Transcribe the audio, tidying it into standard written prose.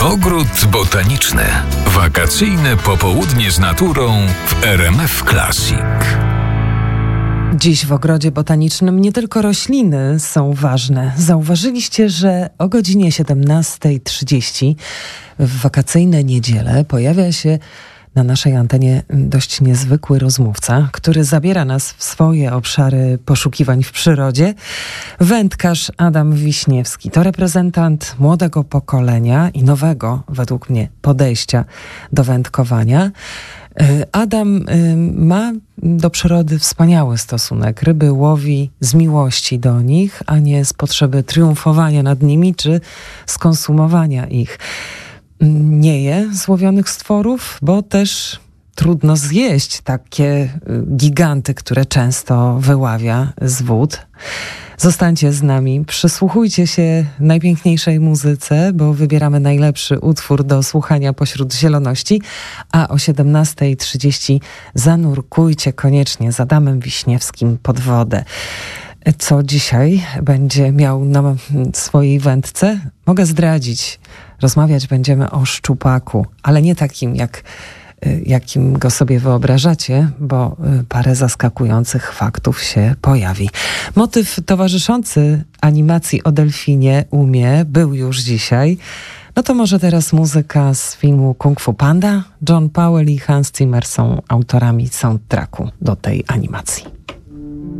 Ogród botaniczny. Wakacyjne popołudnie z naturą w RMF Classic. Dziś w ogrodzie botanicznym nie tylko rośliny są ważne. Zauważyliście, że o godzinie 17:30 w wakacyjne niedziele pojawia się na naszej antenie dość niezwykły rozmówca, który zabiera nas w swoje obszary poszukiwań w przyrodzie. Wędkarz Adam Wiśniewski to reprezentant młodego pokolenia i nowego, według mnie, podejścia do wędkowania. Adam ma do przyrody wspaniały stosunek. Ryby łowi z miłości do nich, a nie z potrzeby triumfowania nad nimi czy skonsumowania ich. Nie je złowionych stworów, bo też trudno zjeść takie giganty, które często wyławia z wód. Zostańcie z nami, przysłuchujcie się najpiękniejszej muzyce, bo wybieramy najlepszy utwór do słuchania pośród zieloności, a o 17:30 zanurkujcie koniecznie z Adamem Wiśniewskim pod wodę. Co dzisiaj będzie miał na swojej wędce? Mogę zdradzić. Rozmawiać będziemy o szczupaku, ale nie takim, jakim go sobie wyobrażacie, bo parę zaskakujących faktów się pojawi. Motyw towarzyszący animacji o delfinie był już dzisiaj. No to może teraz muzyka z filmu Kung Fu Panda. John Powell i Hans Zimmer są autorami soundtracku do tej animacji.